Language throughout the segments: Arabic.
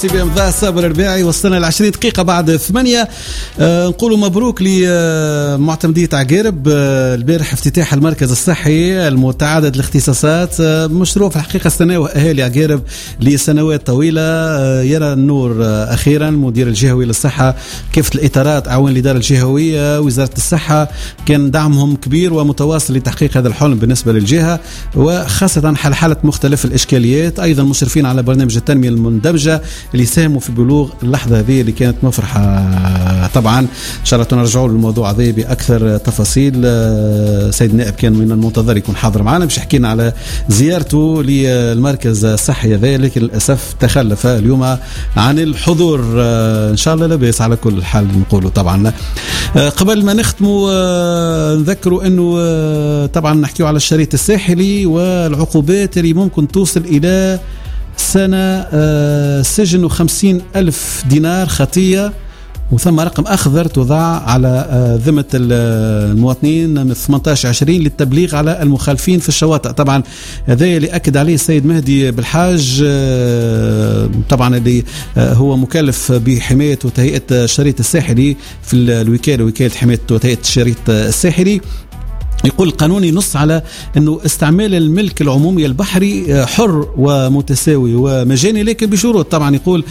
بمضاء صابر الرباعي وصلنا 20 دقيقة بعد 8. نقولوا مبروك لمعتمدية عقارب. البارح افتتاح المركز الصحي المتعدد الاختصاصات، مشروع في الحقيقة استناه أهالي عقارب لسنوات طويلة، يرى النور أخيرا. مدير الجهوي للصحة كافة الإطارات، أعوان الإدارة الجهوية، وزارة الصحة، كان دعمهم كبير ومتواصل لتحقيق هذا الحلم بالنسبة للجهة، وخاصة حالة مختلف الإشكاليات. أيضا مشرفين على برنامج التنمية المندمجة اللي ساهموا في بلوغ اللحظة هذه اللي كانت مفرحة. طبعا إن شاء الله نرجعوا للموضوع هذا بأكثر تفاصيل. سيد النائب كان من المنتظر يكون حاضر معنا باش يحكينا على زيارته للمركز الصحي هذا، لكن للأسف تخلف اليوم عن الحضور. إن شاء الله لاباس على كل حال نقوله. طبعا قبل ما نختموا نذكروا أنه طبعا نحكيوا على الشريط الساحلي والعقوبات اللي ممكن توصل إلى سنة سجن 50,000 دينار خطية، وثم رقم أخضر توضع على ذمة المواطنين من 18-20 للتبليغ على المخالفين في الشواطئ. طبعا هذا اللي أكد عليه السيد مهدي بالحاج، طبعا اللي هو مكلف بحماية وتهيئة الشريط الساحلي في الوكالة، وكالة حماية وتهيئة الشريط الساحلي. يقول القانون ينص على أنه استعمال الملك العمومي البحري حر ومتساوي ومجاني، لكن بشروط. طبعا يقول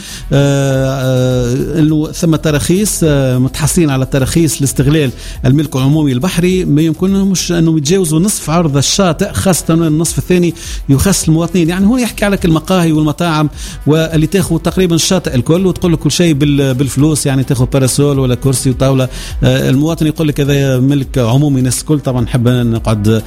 أنه ثم تراخيص متحصلين على تراخيص لاستغلال الملك العمومي البحري، ما يمكنهمش أنه يتجاوزوا نصف عرض الشاطئ، خاصة النصف الثاني يخص المواطنين. يعني هو يحكي على المقاهي والمطاعم واللي تاخذ تقريبا الشاطئ الكل وتقول لك كل شيء بالفلوس، يعني تاخذ باراسول ولا كرسي وطاولة. المواطن يقول لك هذا ملك عمومي الناس الكل. طبعا نحب نقعد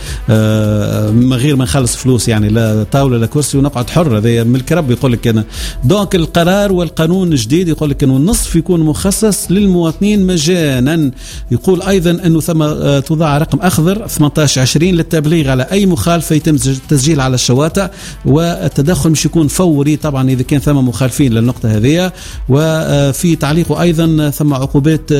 من غير ما نخلص فلوس، يعني لا طاولة لا كرسي ونقعد حر، هذا ملك رب. يقول لك أنا دونك القرار والقانون الجديد يقول لك أنه النصف يكون مخصص للمواطنين مجانا. يقول أيضا أنه ثم توضع رقم أخضر 18-20 للتبليغ على أي مخالفة يتم تسجيل على الشواطئ، والتدخل مش يكون فوري طبعا إذا كان ثم مخالفين للنقطة هذه. وفي تعليقه أيضا ثم عقوبات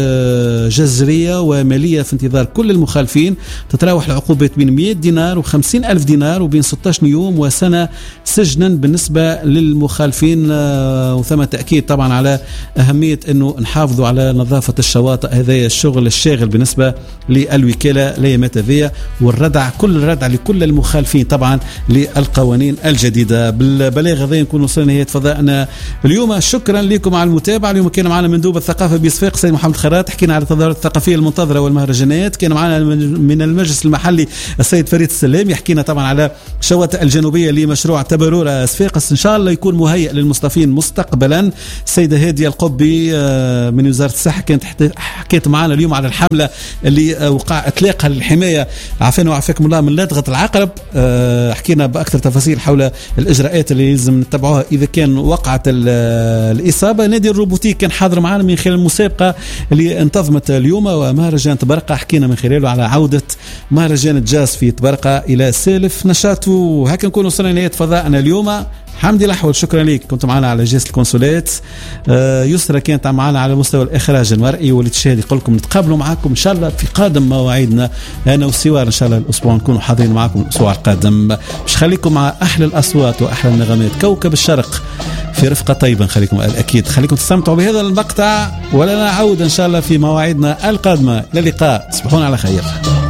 جزرية ومالية في انتظار كل المخالفين، تتراوح العقوبات بين 100 دينار و50,000 دينار وبين 16 يوم وسنة سجنا بالنسبة للمخالفين. وثم تأكيد طبعا على أهمية أنه نحافظوا على نظافة الشواطئ، هذا الشغل الشاغل بالنسبة للوكالة ليامات هذه، والردع كل الردع لكل المخالفين طبعا للقوانين الجديدة. بالبلاغ هذا نكون وصلنا نهاية فضائنا اليوم. شكرا لكم على المتابعة. اليوم كان معنا مندوب الثقافة بصفاق سيد محمد خراط، حكينا على التظاهرات الثقافية المنتظرة والمهرجانات. كان معنا من المجلس المحلي السيد فريد السلام يحكينا طبعا على الشواطئ الجنوبية لمشروع تبرورة صفاقس، إن شاء الله يكون مهيئ للمصطفين مستقبلا. السيدة هادية القبي من وزارة الصحة كانت حكيت معنا اليوم على الحملة اللي وقع إطلاقها للحماية عافانا وعافاكم الله من لدغة العقرب. حكينا بأكثر تفاصيل حول الإجراءات اللي لازم نتبعوها إذا كان وقعت الإصابة. نادي الروبوتيك كان حاضر معنا من خلال المسابقة اللي انتظمت اليوم، ومهرجان تبرقة حكينا من خلاله على عودة مهرجان الجاز في تبرقة إلى سالف نشاطه. هكا نكون وصلنا لنهاية فضاءنا اليوم. حمدي الأحول شكرا لك، كنت معنا على جهاز الكونسولات. يسرى كانت معنا على مستوى الإخراج المرئي والتشهاد. يقول لكم نتقابلوا معكم إن شاء الله في قادم مواعيدنا أنا وسوار، إن شاء الله الأسبوع نكونوا حاضرين معكم الأسبوع القادم. مش خليكم مع أحلى الأصوات وأحلى النغمات، كوكب الشرق في رفقة طيبة. خليكم أكيد خليكم تستمتعوا بهذا المقطع، ولنا عودة إن شاء الله في مواعيدنا القادمة. إلى اللقاء، تصبحون على خير.